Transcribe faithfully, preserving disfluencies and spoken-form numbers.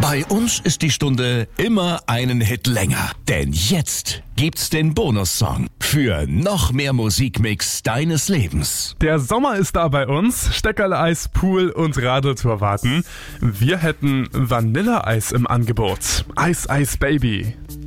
Bei uns ist die Stunde immer einen Hit länger. Denn jetzt gibt's den Bonussong für noch mehr Musikmix deines Lebens. Der Sommer ist da bei uns. Steckerl-Eis, Pool und Radeltour warten. Wir hätten Vanilleeis im Angebot. Eis, Eis, Baby.